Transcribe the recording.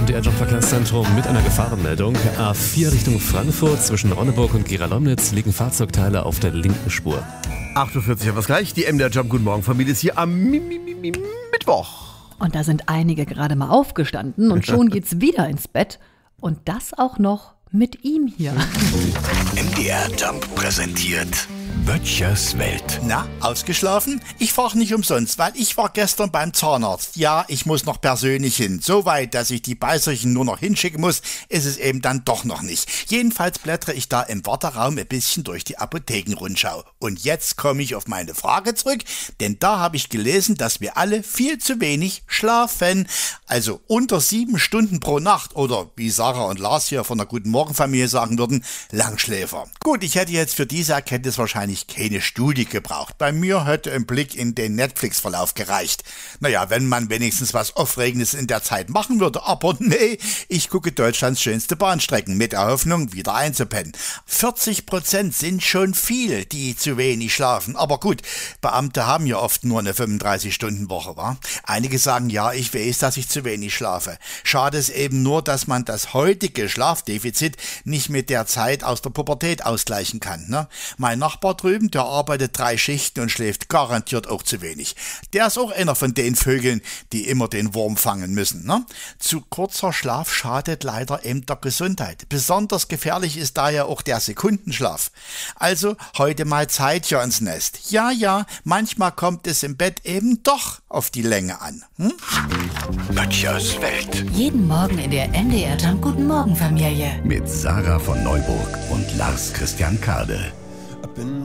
MDR Jobverkehrszentrum mit einer Gefahrenmeldung. A4 Richtung Frankfurt zwischen Ronneburg und Gera-Lomnitz liegen Fahrzeugteile auf der linken Spur. 8.40 Uhr, was gleich. Die MDR Job Guten Morgen Familie ist hier am Mittwoch. Und da sind einige gerade mal aufgestanden und schon geht's wieder ins Bett. Und das auch noch mit ihm hier. MDR Jump präsentiert Böttchers Welt. Na, ausgeschlafen? Ich war nicht umsonst, weil ich war gestern beim Zahnarzt. Ja, ich muss noch persönlich hin. So weit, dass ich die Beißerchen nur noch hinschicken muss, ist es eben dann doch noch nicht. Jedenfalls blättere ich da im Warteraum ein bisschen durch die Apothekenrundschau. Und jetzt komme ich auf meine Frage zurück, denn da habe ich gelesen, dass wir alle viel zu wenig schlafen. Also unter 7 Stunden pro Nacht oder wie Sarah und Lars hier von der Guten Morgen Familie sagen würden, Langschläfer. Gut, ich hätte jetzt für diese Erkenntnis wahrscheinlich keine Studie gebraucht. Bei mir hätte ein Blick in den Netflix-Verlauf gereicht. Naja, wenn man wenigstens was Aufregendes in der Zeit machen würde. Aber nee, ich gucke Deutschlands schönste Bahnstrecken mit der Hoffnung, wieder einzupennen. 40% sind schon viel, die zu wenig schlafen. Aber gut, Beamte haben ja oft nur eine 35-Stunden-Woche, wa? Einige sagen, ja, ich weiß, dass ich zu wenig schlafe. Schade ist eben nur, dass man das heutige Schlafdefizit nicht mit der Zeit aus der Pubertät ausgleichen kann, ne? Mein Nachbar drüben, der arbeitet 3 Schichten und schläft garantiert auch zu wenig. Der ist auch einer von den Vögeln, die immer den Wurm fangen müssen, ne? Zu kurzer Schlaf schadet leider eben der Gesundheit. Besonders gefährlich ist daher auch der Sekundenschlaf. Also heute mal Zeit hier ins Nest. Ja, manchmal kommt es im Bett eben doch auf die Länge an. Böttchers Welt. Jeden Morgen in der MDR Jump Guten Morgen Familie. Mit Sarah von Neuburg und Lars Christian Kade.